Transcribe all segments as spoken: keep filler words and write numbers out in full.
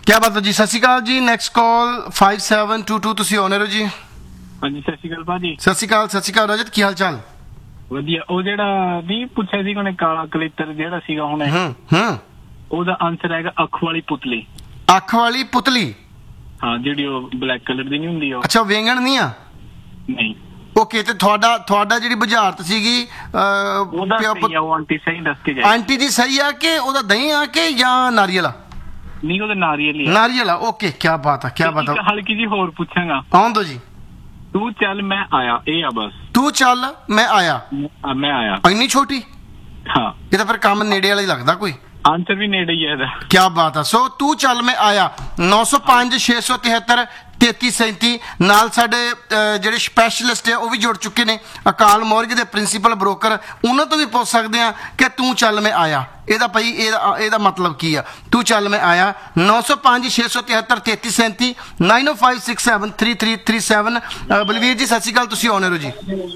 क्या बात है जी। सत श्री अकाल जी। Next call five seven two to ਤੁਸੀਂ ਆਨਰ ਹੋ ਜੀ। ਹਾਂਜੀ ਸਤਿ ਸ਼੍ਰੀ ਅਕਾਲ ਭਾਜੀ। ਸਤਿ ਸ਼੍ਰੀ ਅਕਾਲ ਸਤਿ ਸ਼੍ਰੀ ਅਕਾਲ ਰਜਤ, ਕੀ ਹਾਲ ਚਾਲ? ਵਧੀਆ। ਉਹ ਜਿਹੜਾ ਨਹੀਂ ਪੁੱਛਿਆ ਸੀ ਉਹਨੇ ਕਾਲਾ ਕਲਿੱਤਰ ਜਿਹੜਾ ਸੀਗਾ ਹੁਣੇ, ਹੂੰ ਹੂੰ ਉਹਦਾ ਆਨਸਰ ਹੈਗਾ ਅੱਖ ਵਾਲੀ ਪੁਤਲੀ। ਅੱਖ ਵਾਲੀ ਪੁਤਲੀ? ਹਾਂ, ਜਿਹੜੀ ਉਹ ਬਲੈਕ ਕਲਰ ਦੀ ਨਹੀਂ ਹੁੰਦੀ ਉਹ। ਅੱਛਾ, ਵੇਂਗਣ ਨਹੀਂ ਆ? ਨਹੀਂ। ਓਕੇ, ਤੇ ਤੁਹਾਡਾ ਤੁਹਾਡਾ ਜਿਹੜੀ ਬੁਝਾਰਤ ਸੀਗੀ ਉਹਦਾ ਸਹੀ ਆ, ਉਹ ਆਂਟੀ ਸਹੀ ਦੱਸ ਕੇ ਜਾਏ। ਆਂਟੀ ਜੀ ਸਹੀ ਆ ਕਿ ਉਹਦਾ ਦਹੀਂ ਆ ਕਿ ਜਾਂ ਨਾਰੀਅਲ ਆ? ਨਹੀਂ, ਉਹਦਾ ਨਾਰੀਅਲ ਹੀ ਆ। ਨਾਰੀਅਲ ਆ। ਓਕੇ, ਕੀ ਬਾਤ ਆ ਕੀ ਬਾਤ ਆ। ਹਲਕੀ ਜੀ ਹੋਰ ਪੁੱਛਾਂਗਾ। ਆਉਣ ਦੋ ਜੀ। ਤੂੰ ਚੱਲ ਮੈਂ ਆਇਆ, ਇਹ ਆ ਬਸ। ਤੂੰ ਚੱਲ ਮੈਂ ਆਇਆ। ਆ, ਮੈਂ ਆਇਆ। ਇੰਨੀ ਛੋਟੀ? ਹਾਂ, ਇਹ ਤਾਂ ਫਿਰ ਕੰਮ ਨੇੜੇ ਵਾਲਾ ਹੀ ਲੱਗਦਾ ਕੋਈ। ਆਨਸਰ ਵੀ ਨੇੜੇ ਹੀ ਹੈ ਇਹਦਾ। ਕੀ ਬਾਤ ਆ। ਸੋ ਤੂੰ ਚੱਲ ਮੈਂ ਆਇਆ ਨੌ ਸੌ ਪੰਜ ਛੇ ਸੌ ਤਿਹੱਤਰ ਤੇਤੀ ਸੈਂਤੀ ਨਾਲ ਸਾਡੇ ਜਿਹੜੇ ਸਪੈਸ਼ਲਿਸਟ ਆ ਉਹ ਵੀ ਜੁੜ ਚੁੱਕੇ ਨੇ, ਅਕਾਲ ਮੋਰਗ ਦੇ ਪ੍ਰਿੰਸੀਪਲ ਬ੍ਰੋਕਰ, ਉਹਨਾਂ ਤੋਂ ਵੀ ਪੁੱਛ ਸਕਦੇ ਆ ਕਿ ਤੂੰ ਚੱਲ ਮੈਂ ਆਇਆ ਇਹਦਾ ਭਾਈ ਇਹਦਾ ਇਹਦਾ ਮਤਲਬ ਕੀ ਆ। ਤੂੰ ਚੱਲ ਮੈਂ ਆਇਆ ਨੌ ਸੌ ਪੰਜ ਛੇ ਸੌ ਤਿਹੱਤਰ ਤੇਤੀ ਸੈਂਤੀ ਨਾਈਨ ਓ five six seven three three three seven. Balvir ਜੀ ਸਤਿ ਸ਼੍ਰੀ ਅਕਾਲ, ਤੁਸੀਂ ਆਨਰ ਹੋ ਜੀ।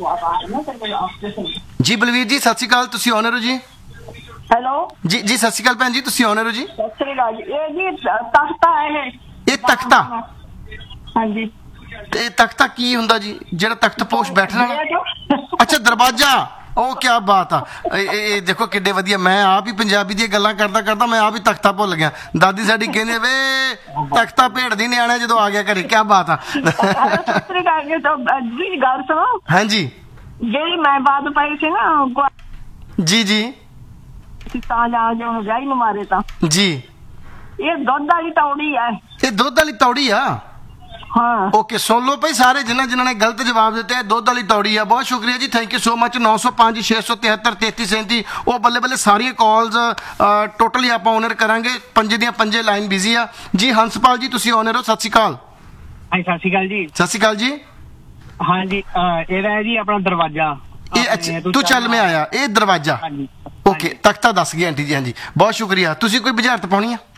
ਜੀ ਬਲਵੀਰ ਜੀ ਸਤਿ ਸ਼੍ਰੀ ਅਕਾਲ, ਤੁਸੀਂ ਆਨਰ ਹੋ ਜੀ। ਹੈਲੋ ਜੀ ਜੀ ਸਤਿ ਸ਼੍ਰੀ ਅਕਾਲ ਭੈਣ ਜੀ, ਤੁਸੀਂ ਆਨਰ ਹੋ ਜੀ। ਸਤਿ ਸ੍ਰੀ ਅਕਾਲ ਜੀ। ਇਹ ਜੀ ਤਖਤਾ ਹੈ ਇਹ। ਇਹ ਤਖਤਾ? ਹਾਂਜੀ। ਤੇ ਇਹ ਤਖਤਾ ਕੀ ਹੁੰਦਾ ਜੀ, ਜਿਹੜਾ ਤਖਤ ਪੋਸ਼ ਬੈਠਣ ਵਾਲਾ? ਅੱਛਾ, ਦਰਵਾਜ਼ਾ। ਉਹ ਕੀ ਬਾਤ ਆ। ਇਹ ਦੇਖੋ ਕਿੱਡੇ ਵਧੀਆ, ਮੈਂ ਆਪ ਹੀ ਪੰਜਾਬੀ ਦੀਆਂ ਗੱਲਾਂ ਕਰਦਾ ਕਰਦਾ ਮੈਂ ਆਪ ਹੀ ਤਖਤਾ ਭੁੱਲ ਗਿਆ। ਦਾਦੀ ਸਾਡੀ ਕਹਿੰਦੇ ਵੇ ਤਖਤਾ ਭੇੜਦੀ ਨਿਆਣਾ ਜਦੋਂ ਆ ਗਿਆ ਘਰੇ। ਕੀ ਬਾਤ ਆ। ਸਤਿ ਸ੍ਰੀ ਅਕਾਲ ਜੀ। ਤਾਂ ਜੀ ਗੱਲ ਸੁਣੋ। ਹਾਂਜੀ। ਜਿਹੜੀ ਮੈਂ ਬਾਤ ਪਾਈ ਸੀ ਨਾ ਜੀ ਜੀ ਤਾਂ ਜਾ ਜੋ ਵਿਆਹੀ ਨੂੰ ਮਾਰੇ ਤਾਂ ਜੀ, ਇਹ ਦੁੱਧ ਵਾਲੀ ਤੌੜੀ ਹੈ। ਇਹ ਦੁੱਧ ਵਾਲੀ ਤੌੜੀ ਆ? ਹਾਂ। ਓਕੇ, ਸੁਣ ਲਓ ਭਾਈ ਸਾਰੇ ਜਿਨ੍ਹਾਂ ਜਿਨ੍ਹਾਂ ਨੇ ਗਲਤ ਜਵਾਬ ਦਿੱਤੇ ਆ, ਦੁੱਧ ਵਾਲੀ ਤੌੜੀ ਆ। ਬਹੁਤ ਸ਼ੁਕਰੀਆ ਜੀ, ਥੈਂਕ ਯੂ ਸੋ ਮਚ। ਨੌ ਸੌ ਪੰਜ ਛੇ ਸੌ ਤਿਹੱਤਰ ਤੇਤੀ ਸੈਂਤੀ। ਉਹ ਬੱਲੇ ਬੱਲੇ ਸਾਰੀਆਂ ਕਾਲਸ ਟੋਟਲੀ ਆਪਾਂ ਓਨਰ ਕਰਾਂਗੇ। ਪੰਜੇ ਦੀਆਂ ਪੰਜੇ ਲਾਈਨ ਬਿਜ਼ੀ ਆ ਜੀ। ਹੰਸਪਾਲ ਜੀ ਤੁਸੀਂ ਓਨਰ ਹੋ, ਸਤਿ ਸ਼੍ਰੀ ਅਕਾਲ। ਹਾਂਜੀ ਸਤਿ ਸ਼੍ਰੀ ਅਕਾਲ ਜੀ। ਸਤਿ ਸ਼੍ਰੀ ਅਕਾਲ ਜੀ। ਹਾਂਜੀ, ਇਹਦਾ ਹੈ ਜੀ ਆਪਣਾ ਦਰਵਾਜ਼ਾ। ਇਹ ਅੱਛਾ, ਤੂੰ ਚੱਲ ਮੈਂ ਆਇਆ, ਇਹ ਦਰਵਾਜ਼ਾ। ਹਾਂਜੀ। ਓਕੇ, ਤਖਤਾ ਦੱਸ ਗਈ ਆਂਟੀ ਜੀ। ਹਾਂਜੀ, ਬਹੁਤ ਸ਼ੁਕਰੀਆ। ਤੁਸੀਂ ਕੋਈ ਬੁਝਾਰਤ ਪਾਉਣੀ ਆ?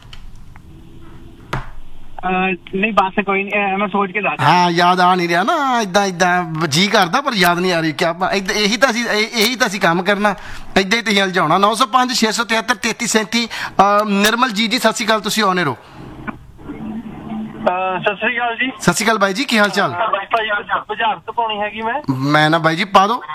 ਨਹੀਂ ਬਸ ਕੋਈ ਨਹੀਂ, ਮੈਂ ਸੋਚ ਕੇ ਦੱਸ। ਹਾਂ, ਯਾਦ ਆ ਨਹੀਂ ਰਿਹਾ ਨਾ, ਇਦਾਂ ਇਦਾਂ ਜੀ ਕਰਦਾ ਪਰ ਯਾਦ ਨਹੀਂ ਆ ਰਹੀ। ਕਿਆ ਇਹੀ ਤਾਂ ਅਸੀਂ ਇਹੀ ਤਾਂ ਅਸੀਂ ਕੰਮ ਕਰਨਾ, ਇਦਾਂ ਹੀ ਤੁਸੀਂ ਉਲਝਾਉਣਾ। ਨੌ ਸੌ ਪੰਜ ਛੇ ਸੌ ਤਿਹੱਤਰ ਤੇਤੀ ਸੈਂਤੀ। ਨਿਰਮਲ ਜੀ ਜੀ ਸਤਿ ਸ਼੍ਰੀ ਅਕਾਲ, ਤੁਸੀਂ ਆਨਰ ਹੋ। ਸਤਿ ਸ੍ਰੀ ਅਕਾਲ ਜੀ। ਸਤਿ ਸ਼੍ਰੀ ਅਕਾਲ ਬਾਈ ਜੀ, ਕੀ ਹਾਲ ਚਾਲ? ਬੁਝਾਰਤ ਪਾਉਣੀ ਹੈਗੀ ਮੈਂ ਮੈਂ ਨਾ ਬਾਈ ਜੀ ਪਾ ਦੋ,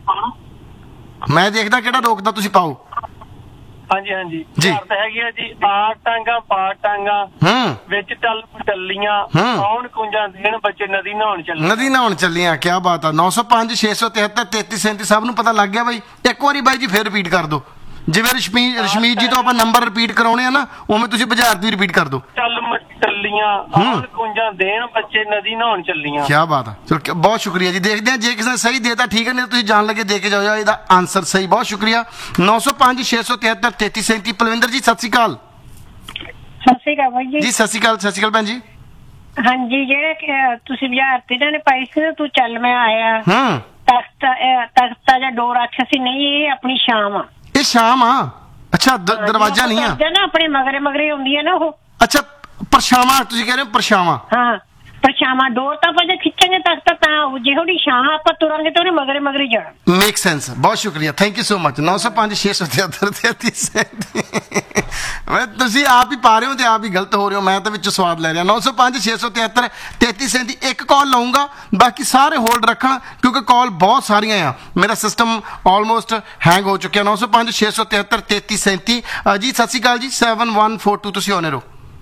ਮੈਂ ਦੇਖਦਾ ਕਿਹੜਾ ਰੋਕਦਾ, ਤੁਸੀਂ ਪਾਓ। ਹਾਂਜੀ ਹਾਂਜੀ ਜੀ। ਬੁਝਾਰਤ ਹੈਗੀ ਆ ਜੀ। ਆ ਟਾਂਗਾ ਪਾ ਟਾਂਗਾ ਹੂੰ ਵਿੱਚ ਚੱਲ ਚੱਲੀਆਂ, ਹੂੰ। ਆਉਣ ਕੁੰਜਾਂ ਦੇਣ ਬੱਚੇ ਨਦੀ ਨਹਾਉਣ ਚੱਲੇ। ਨਦੀ ਨਹਾਉਣ ਚੱਲੀਆਂ। ਕੀ ਬਾਤ ਆ। ਨੌ ਸੌ ਪੰਜ ਛੇ ਸੌ ਤਿਹੱਤਰ ਤੇਤੀ ਸੈਂਤੀ ਸਭ ਨੂੰ ਪਤਾ ਲੱਗ ਗਿਆ ਬਾਈ। ਇੱਕ ਵਾਰੀ ਬਾਈ ਜੀ ਫਿਰ ਰਿਪੀਟ ਕਰ ਦਿਓ, ਜਿਵੇਂ ਰਸ਼ਮੀ ਰਸ਼ਮੀਤ ਜੀ ਤੋਂ ਆਪਾਂ ਨੰਬਰ ਰਿਪੀਟ ਕਰਾਉਣੇ ਆ ਨਾ, ਉਵੇਂ ਤੁਸੀਂ ਬੁਝਾਰਤ ਵੀ ਰਿਪੀਟ ਕਰ ਦਿਓ। ਚੱਲ ਚੱਲੀਆਂ, ਆਉਣ ਕੁੰਜਾਂ ਦੇਣ ਬੱਚੇ ਨਦੀ ਨਹਾਉਣ ਚੱਲੀਆਂ। ਕੀ ਬਾਤ ਆ। ਚਲੋ ਬਹੁਤ ਸ਼ੁਕਰੀਆ ਜੀ। ਦੇਖਦੇ ਹਾਂ ਜੇ ਕਿਸੇ ਨੇ ਸਹੀ ਦੇਤਾ ਠੀਕ ਹੈ, ਨਹੀਂ ਤੁਸੀਂ ਜਾਣ ਲੱਗੇ ਦੇ ਕੇ ਜਾਓ ਇਹਦਾ ਆਨਸਰ ਸਹੀ। ਬਹੁਤ ਸ਼ੁਕਰੀਆ। ਨੌ ਸੌ ਪੰਜ ਛੇ ਸੌ ਤਿਹੱਤਰ ਤੇਤੀ ਸੈਂਤੀ। ਪਲਵਿੰਦਰ ਜੀ ਸਤਿ ਸ਼੍ਰੀ ਅਕਾਲ। ਸਤਿ ਸ੍ਰੀ ਅਕਾਲ ਬਾਈ ਜੀ ਜੀ। ਸਤਿ ਸ਼੍ਰੀ ਅਕਾਲ। ਸਤਿ ਸ਼੍ਰੀ ਅਕਾਲ ਭੈਣ ਜੀ। ਹਾਂਜੀ, ਜਿਹੜੇ ਤੁਸੀਂ ਬੁਝਾਰਤ ਇਹਨਾਂ ਨੇ ਪਾਈ ਸੀ ਤੂੰ ਚੱਲ ਮੈਂ ਆਇਆ, ਹੂੰ ਤਖਤਾ ਤਖਤਾ ਜਾਂ ਡੋਰ ਆਖਿਆ ਸੀ, ਨਹੀਂ ਇਹ ਆਪਣੀ ਸ਼ਾਮ ਆ। ਇਹ ਸ਼ਾਮ ਆ? ਅੱਛਾ, ਦਰਵਾਜ਼ਾ ਨਹੀਂ ਆ ਨਾ, ਆਪਣੇ ਮਗਰੇ ਮਗਰੇ ਹੁੰਦੀ ਹੈ ਨਾ ਉਹ। ਅੱਛਾ, ਪਰਛਾਵਾਂ ਤੁਸੀਂ ਕਹਿ ਰਹੇ ਹੋ? ਪਰਛਾਵਾਂ। ਹਾਂ, ਪਰਛਾਵਾਂ। ਡੋਰ ਤਾਂ ਆਪਾਂ ਜੇ ਖਿੱਚਾਂਗੇ ਤਖਤਾ ਤਾਂ ਜਿਹੋੜੀ ਛਾਂ ਆਪਾਂ ਤੁਰਾਂਗੇ ਤਾਂ ਉਹਨੇ ਮਗਰੇ ਮਗਰੇ ਜਾਣਾ। Make sense. ਬਹੁਤ ਸ਼ੁਕਰੀਆ, ਥੈਂਕ ਯੂ ਸੋ ਮਚ। ਨੌ ਸੌ ਪੰਜ ਛੇ ਸੌ ਤਿਹੱਤਰ ਤੇਤੀ ਸੈਂਤੀ। ਮੈਂ ਤੁਸੀਂ ਆਪ ਹੀ ਪਾ ਰਹੇ ਹੋ ਤੇ ਆਪ ਹੀ ਗਲਤ ਹੋ ਰਹੇ ਹੋ, ਮੈਂ ਤਾਂ ਵਿੱਚ ਸਵਾਦ ਲੈ ਰਿਹਾ। ਨੌ ਸੌ ਪੰਜ ਛੇ ਸੌ ਤਿਹੱਤਰ ਤੇਤੀ ਸੈਂਤੀ। ਇੱਕ ਕਾਲ ਲਊਂਗਾ, ਬਾਕੀ ਸਾਰੇ ਹੋਲਡ ਰੱਖਣ ਕਿਉਂਕਿ ਕਾਲ ਬਹੁਤ ਸਾਰੀਆਂ ਆ। ਮੇਰਾ ਸਿਸਟਮ ਆਲਮੋਸਟ ਹੈਂਗ ਹੋ ਚੁੱਕਿਆ। ਨੌ ਸੌ ਪੰਜ ਛੇ ਸੌ ਤਿਹੱਤਰ ਤੇਤੀ ਸੈਂਤੀ। ਜੀ ਸਤਿ ਸ਼੍ਰੀ ਅਕਾਲ ਜੀ। ਸੈਵਨ ਵਨ ਫੋਰ ਟੂ ਤੁਸੀਂ ਆਨਰ ਹੋ।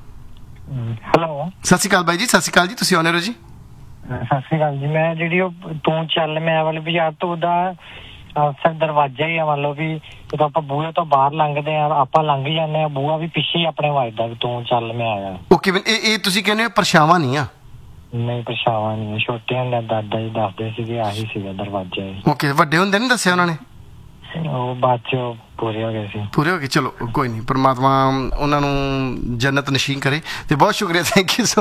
ਹੈਲੋ ਸਤਿ ਸ਼੍ਰੀ ਅਕਾਲ ਬਾਈ ਜੀ। ਸਤਿ ਸ਼੍ਰੀ ਅਕਾਲ ਜੀ, ਤੁਸੀਂ ਆਨਰ ਹੋ ਜੀ। ਸਤਿ ਸ਼੍ਰੀ ਅਕਾਲ ਜੀ। ਮੈਂ ਜਿਹੜੀ ਉਹ ਤੂੰ ਚੱਲ ਮੈਂ ਵਾਲੀ ਬੁਝਾਰਤ, ਉਹਦਾ ਅਕਸਰ ਦਰਵਾਜ਼ਾ ਹੀ ਆ। ਮੰਨ ਲਓ ਵੀ ਜਦੋਂ ਆਪਾਂ ਬੂਹੇ ਤੋਂ ਬਾਹਰ ਲੰਘਦੇ ਆ, ਆਪਾਂ ਲੰਘ ਜਾਂਦੇ ਆ, ਬੂਹਾ ਵੀ ਪਿੱਛੇ ਹੀ ਆਪਣੇ ਵੱਜਦਾ ਵੀ ਤੂੰ ਚੱਲ ਮੈਂ ਆਇਆ। ਓਕੇ, ਇਹ ਇਹ ਤੁਸੀਂ ਕਹਿੰਦੇ ਹੋ ਪਰਛਾਵਾਂ ਨਹੀਂ ਆ? ਨਹੀਂ, ਪਰਛਾਵਾਂ ਨਹੀਂ। ਛੋਟੇ ਹੁੰਦੇ ਦਾਦਾ ਜੀ ਦੱਸਦੇ ਸੀਗੇ ਆਹੀ ਸੀਗਾ ਦਰਵਾਜ਼ਾ ਹੀ। ਓਕੇ, ਵੱਡੇ ਹੁੰਦੇ ਨਹੀਂ ਦੱਸਿਆ ਉਹਨਾਂ ਨੇ? ਉਹ ਬਾਅਦ ਚ ਪੂਰੇ ਹੋ ਗਏ ਸੀ। ਪੂਰੇ ਹੋ ਗਏ। ਚਲੋ ਕੋਈ ਨਹੀਂ, ਪਰਮਾਤਮਾ ਉਹਨਾਂ ਨੂੰ ਜੰਨਤ ਨਸੀਬ ਕਰੇ। ਤੇ ਬਹੁਤ ਸ਼ੁਕਰੀਆ, ਥੈਂਕ ਯੂ ਸੋ